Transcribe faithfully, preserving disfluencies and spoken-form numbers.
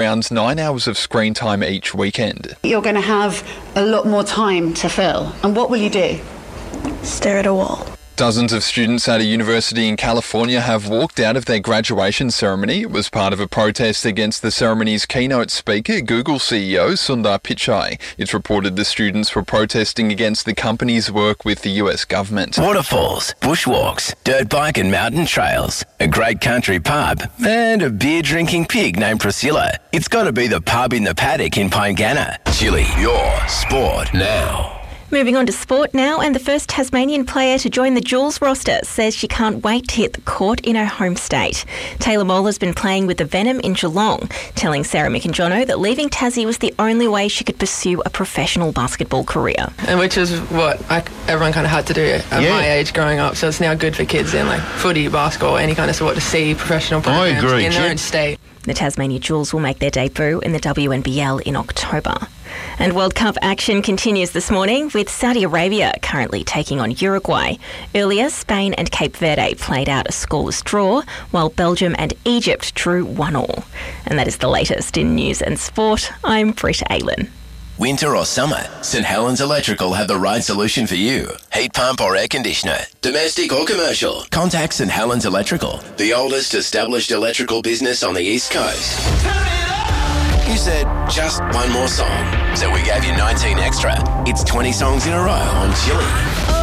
around nine hours of screen time each weekend. You're going to have a lot more time to fill. And what will you do? Stare at a wall. Dozens of students at a university in California have walked out of their graduation ceremony. It was part of a protest against the ceremony's keynote speaker, Google C E O Sundar Pichai. It's reported the students were protesting against the company's work with the U S government. Waterfalls, bushwalks, dirt bike and mountain trails, a great country pub, and a beer-drinking pig named Priscilla. It's got to be the pub in the paddock in Pyngana. Chili, your sport now. Moving on to sport now, and the first Tasmanian player to join the Jules roster says she can't wait to hit the court in her home state. Taylor Moll has been playing with the Venom in Geelong, telling Sarah Mick that leaving Tassie was the only way she could pursue a professional basketball career. And which is what I, everyone kind of had to do at yeah. my age growing up, so it's now good for kids in like footy, basketball, any kind of sport to see professional programs I agree, in their yeah. own state. The Tasmania Jules will make their debut in the W N B L in October. And World Cup action continues this morning with Saudi Arabia currently taking on Uruguay. Earlier, Spain and Cape Verde played out a scoreless draw, while Belgium and Egypt drew one all. And that is the latest in news and sport. I'm Britta Aylan. Winter or summer, St Helens Electrical have the right solution for you. Heat pump or air conditioner, domestic or commercial. Contact St Helens Electrical, the oldest established electrical business on the East Coast. You said just one more song, so we gave you nineteen extra. It's twenty songs in a row on Chili.